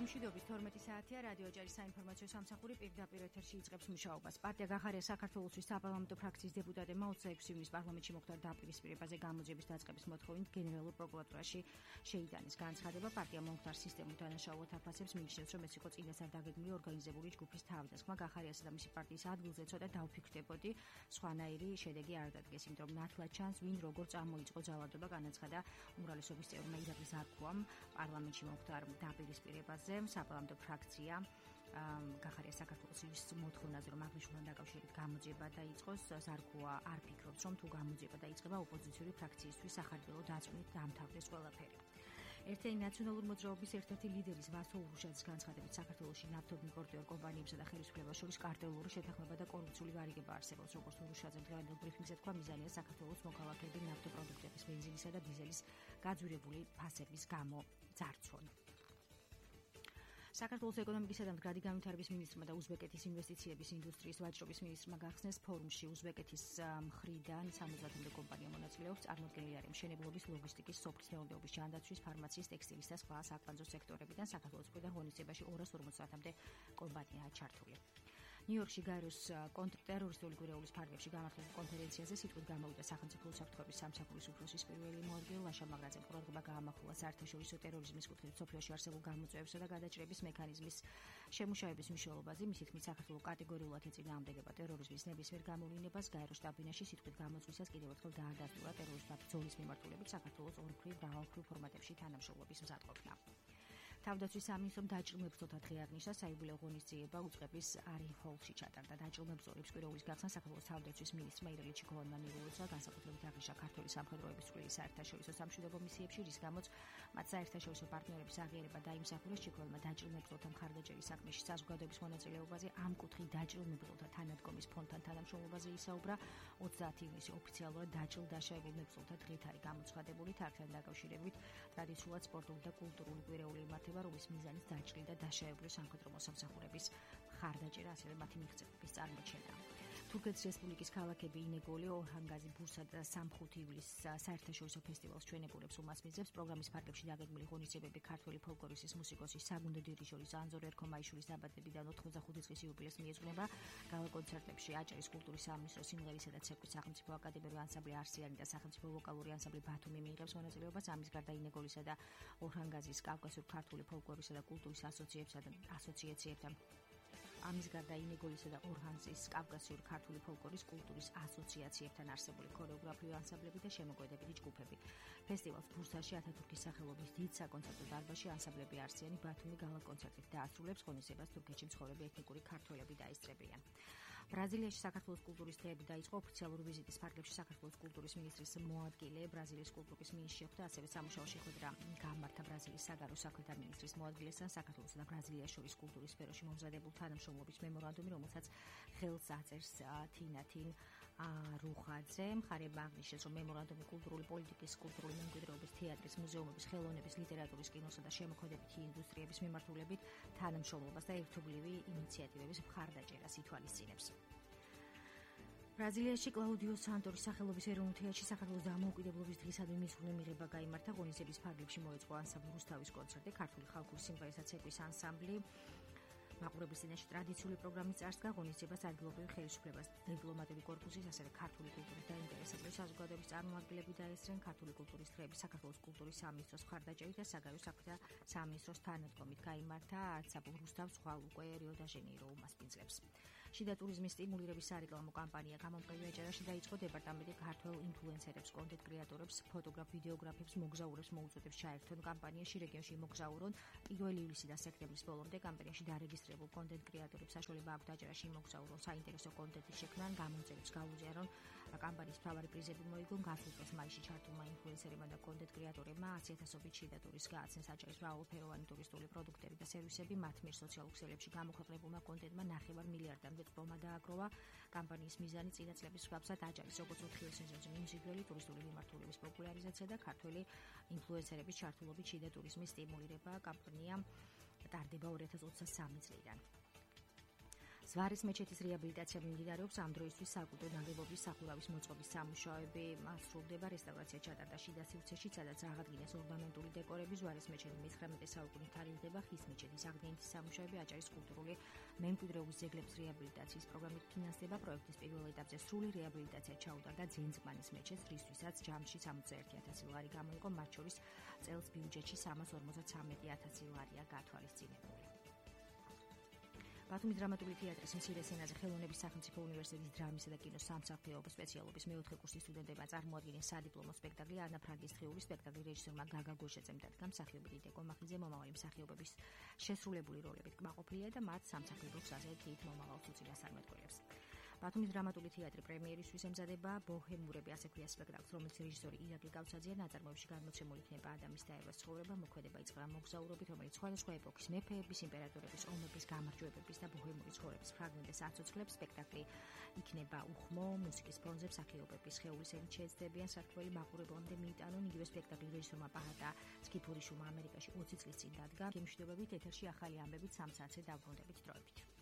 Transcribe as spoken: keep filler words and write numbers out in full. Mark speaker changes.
Speaker 1: მშვიდობის თორმეტი საათია რადიო ჯარის საინფორმაციო სამსახური პირდაპირ ეთერში იწყებს მუშაობას. პარტია გახარია საქართველოსთვის საპარლამენტო ფრაქციის დეპუტატებმა ოცდაექვსი ივნის პარლამენტში მოხდა დაპირისპირებაზე გამოძიების დაწყების მოთხოვნით გენერალურ პროკურატურაში შეიტანეს განცხადება. პარტია მომხდარ სისტემურ დანაშაულოთ აფასებს მიიჩნევს, რომ ეს იყო წინასწარ დაგეგმილი ორგანიზებული ჯგუფის თავდასხმა. გახარიასა და მისი პარტიის ადგილზე ცოტა დავფიქრდებოდი, სხვანაირი შედეგი არ დადგეს, იმიტომ რომ ნათლად ჩანს, ვინ როგორ წამოიწყო ძალადობა, განაცხადა უმრავლესობის წევრმა ირაკლი ზარქუამ პარლამენტში მომხდარ დაპირისპირებაზე. საპარლამენტო ფრაქცია გახარია საქართველოს მოთხოვნაზე, რომ აღნიშნულთან დაკავშირებით გამოძიება დაიწყოს. ზარქუა არ ფიქრობს, რომ თუ გამოძიება დაიწყება, ოპოზიციური ფრაქციისთვის სახარბელო დაწვით დაამთავრდეს ყველაფერი. ერთ-ერთი ნაციონალური მოძრაობის ერთ-ერთი ლიდერის ვასო ურუშაძის განცხადებით, საქართველოში ნავთობიმპორტიორ კომპანიებსა და ხელისუფლებას შორის კარტელური შეთანხმება და კორუფციული ვარიგება არსებობს. როგორც ურუშაძემ დღევანდელ ბრიფინგზე თქვა, მიზანია საქართველოს მოქალაქეები ნავთობპროდუქტების, ბენზინისა და დიზელის გაძვირებული ფასების გამო ძარცვონ. საქართველოს ეკონომიკისა და მდგრადი განვითარების მინისტრმა და უზბეკეთის ინვესტიციების ინდუსტრიის ვაჭრობის მინისტრმა გახსნეს ფორუმში. უზბეკეთის მხრიდან სამოცდათამდე კომპანია მონაწილეობს, წარმოდგენილი არის მშენებლობის, ლოგისტიკის, სოფლის მეურნეობის, ჯანდაცვის, ფარმაციის, ტექსტილის და სხვა საკვანძო სექტორებიდან. საქართველოს მხრიდან ღონისძიებაში ორას ორმოცდათამდე კომპანიაა ჩართული. ნიუ-იორკში გაეროს კონტრტერორისტული გვირეულის ფარგლებში გამართულ კონფერენციაზე სიტყვით გამოვიდა სახელმწიფო უსაფრთხოების სამსახურის უფროსის პირველი მოადგილე ლაშა მაგრაძემ. ყურადღება გაამახვილა საერთაშორისო ტერორიზმის კუთხით სოფლიოში არსებულ გამოწვევებსა და გადაჭრების მექანიზმის შემუშავების მნიშვნელობაზე. მისი თქმით, საქართველოს კატეგორიულად ეწინააღმდეგება ტერორიზმის ნებისმიერ გამოვლინებას. გაეროს შტაბ-ბინაში სიტყვით გამოწვისას კიდევ ერთხელ დაადასტურა ტერორისტთა ბრძოლის მიმართულებით საქართველოს ორმხრივ მრავალმხრივ ფორმატებში თანამშრომლობის მზადყოფნა. თავდაცვის სამინისტრომ დაჭრილ მებრძოლთა დღე აღნიშნა, საიუბილეო ღონისძიება უწყების არი ჰოლში ჩატარდა. დაჭრილ მებრძოლებს კვირეულის გახსნა საქართველოს თავდაცვის მინისტრმა ირაკლი ჩიქოვანმა მიულოცა, განსაკუთრებით აღნიშნა ქართული სამხედროების წვლილი საერთაშორისო სამშვიდობო მისიებში, რის გამოც მათ საერთაშორისო პარტნიორების აღიარება დაიმსახურეს. ჩიქოვანმა დაჭრილ მებრძოლთა მხარდაჭერის საქმეში საზოგადოების მონაწილეობაზე, ამ კუთხით დაჭრილ მებრძოლთა თანადგომის ფონდთან თანამშრომლობაზე ისაუბრა. ოცდაათი ივნისი ოფიციალურად დაჭრილ დაშავებულ მებრძოლთა დღით არის გამოცხადებული. თარგთან დაკავშირებით ტრადიციულად სპორტული და კულტურული კვირეული იმართება, რომლის მიზანიც დაჭრილი და დაშავებული სამხედრო მოსამსახურების მხარდაჭერა, ასევე მათი მიღწევების წარმოჩენა. თურქეთის რესპუბლიკის ქალაქები ინეგოლი, ორჰანგაზი, ბურსა და სამხუთი ივლისს საერთაშორისო ფესტივალს ჩვენებურებს უმას მისდევს. პროგრამის ფარგლებში დაგეგმილი ღონისძიებები ქართველი ფოლკლორის მუსიკოსის საგუნდო დირიჟორის ანზორ ერქომაიშვილის დაბადებიდან ოთხმოცდახუთი წლის იუბილეს მიეძღვნება. გალა კონცერტებში აჭარის კულტურის სამინისტრო, სიმღერისა და ცეკვის სახელმწიფო აკადემიური ანსამბლი არსიანი და სახელმწიფო ვოკალური ანსამბლი ბათუმი მიიღებს მონაწილეობას. ამის გარდა ინეგოლისა და ორჰანგაზის კავკასიურ ქართული ფოლკლორისა და კულტურის ასოციაციებთან ამის გარდა ინეგოლისა და ორჰანგაზის კავკასიური ქართული ფოლკლორის კულტურის ასოციაციებთან არსებული ქორეოგრაფიული ანსამბლები და შემოქმედებითი ჯგუფები. ფესტივალს ბურსაში ათათურქის სახელობის დიდ საკონცერტო დარბაზში ანსამბლები არსიანი ბათუმი გალა კონცერტით დაასრულებს. ღონისძიებას თურქეთში მცხოვრები ეთნიკური ქართველები დაესწრებიან. ბრაზილიაში საქართველოს კულტურის დღეები დაიწყო. ოფიციალური ვიზიტის ფარგლებში საქართველოს კულტურის მინისტრის მოადგილე ბრაზილიის კულტურის მინისტრს შეხვდა, ასევე სამუშაო შეხვედრა გამართა ბრაზილიის საგარეო საქმეთა მინისტრის მოადგილესთან. საქართველოსა და ბრაზილიას შორის კულტურის სფეროში მომზადებულ თანამშრომლობის მემორანდუმი, რომელსაც ხელს აწერს თინათინ რუხაძე. მხარეებმა აღნიშნეს, რომ მემორანდუმი კულტურული პოლიტიკის, კულტურული მემკვიდრეობის, თეატრის, მუზეუმების, ხელოვნების, ლიტერატურის, კინოსა და შემოქმედებითი ინდუსტრიების მიმართულებით თანამშრომლობას და ერთობლივი ინიციატივების მხარდაჭერას ითვალისწინებს. ბრაზილიაში კლაუდიო სანტორის სახელობის ეროვნულ თეატრში საქართველოს დამოუკიდებლობის დღისადმი მისღვნე მიღება გაიმართა. ღონისძიების ფარგლებში მოეწყო ანსამბლ რუსთავის კონცერტი, ქართული ხალხური სიმღერისა ცეკვის ანსამბლი. მაყურებლის წინაშე ტრადიციული პროგრამის წარსდგა ღონისძიებას ადგილობრივი ხელისუფლებას, დიპლომატიური კორპუსის, ასევე ქართული კულტურის დაინტერესებული საზოგადოების წარმომადგენლები დაესწრნენ. ქართული კულტურის დღეები საქართველოს კულტურის სამინისტროს მხარდაჭერით და საგარეო საქმეთა სამინისტროს თანადგომით გაიმართა. ანსამბლ რუსთავს ხვალ უკვე რიო-დე-ჟანეირო უმასპინძლებს. შიდა ტურიზმის სტიმულირების სარეკლამო კამპანია გამომყევი აჭარაში დაიწყო. დეპარტამენტი ქართველ ინფლუენსერებს, კონტენტ კრეატორებს, ფოტოგრაფ, ვიდეოგრაფებს, მოგზაურებს მოუწოდებს ჩაერთონ კამპანიაში. რეგიონში მოგზაურონ პირველი ივლისიდან სექტემბრის ბოლომდე კამპანიაში დარეგისტრირებულ კონტენტ კრეატორებს საშუალება აქვთ აჭარაში მოგზაურონ, საინტერესო კონტენტის შექმნან, გამომწერებს გაუზიარონ. კამპანიის მთავარი პრიზები მოიგონ. გასულ წელს მაისში ჩართულმა ინფლუენსერებმა და კონტენტ კრეატორებმა ათი ათასობით შიდა ტურის გააცნეს. აჭარის მრავალფეროვანი ტურისტული პროდუქტები და სერვისები მათ მიერ სოციალურ ქსელებში გამოქვეყნებულმა კონტენტმა ნახევარ მილიარდამდე წრომა დააგროვა. კამპანიის მიზანი წინა წლების მსგავსად აჭარის როგორც ოთხივე სეზონზე მიმზიდველი ტურისტული მიმართულების პოპულარიზაცია და ქართველი ინფლუენსერების ჩართულობით შიდა ტურიზმის სტიმულირება. კამპანია ტარდება ორი ათას ოცდასამი წლიდან. ზვარის მეჩეთის რეაბილიტაცია მიმდინარეობს ამ დროისთვის საკულტო ნაგებობის სახურავის მოწყობის სამუშაოები ასრულდება რესტავრაცია ჩატარდა შიდა სივრცეში სადაც აღადგინეს ორნამენტული დეკორები ზვარის მეჩეთი მეცხრამეტე საუკუნით თარიღდება ხის მეჩეთის აღდგენითი სამუშაოები აჭარის კულტურული მემკვიდრეობის ძეგლების რეაბილიტაციის პროგრამით ფინანსდება პროექტის პირველ ეტაპზე სრული რეაბილიტაცია ჩაუტარდა ძენწმანის მეჩეთს რისთვისაც ჯამში სამოცდაერთი ათასი ლარი გამოიყო მათ შორის წელს ბიუჯეტში სამას ორმოცდათვრამეტი ათასი ლარია გათვალისწინებული. ბათუმის დრამატული თეატრის მცირე სცენაზე ხელოვნების სახელმწიფო უნივერსიტეტის დრამისა და კინოს სამსახიობო სპეციალობის მეოთხე კურსის სტუდენტებმა წარმოადგინეს სადიპლომო სპექტაკლი ანა ფრანგის დღიური სპექტაკლის რეჟისორმა გაგა გოშეძემ დადგა მსახიობი დიდეკო მახიძე მომავალი მსახიობების შესრულებული როლებით კმაყოფილია და მათ სამსახიობო გზაზე თით მომავალს უწინას წარმატებულებს. ბათუმის დრამატული თეატრი პრემიერისთვის ემზადება ბოჰემურები ასე ქვია სპექტაკლს, რომელიც რეჟისორი ირაკლი კავცაძე ნაწარმოებში გადმოცემული იქნება ადამის და ევას ცხოვრება, მოქმედება იწყება მოგზაურობით, რომელიც სხვადასხვა ეპოქის მეფეების, იმპერატორების, ომების, გამარჯვებების და ბოჰემური ცხოვრების ფრაგმენტებს აცოცხლებს. სპექტაკლი იქნება უხმო, მუსიკის ფონზე მსახიობების სხეულისებით შეეცდებიან საქართველოს მაყურებლამდე მიიტანონ. იგივე სპექტაკლის რეჟისორმა პაჰატა სკიფურიშვილმა ამერიკაში ოცი წლის წინ დადგა. გემშვიდობებით ეთერში ახალი ამბებით სამ საათზე დაბრუნდებით დროებით.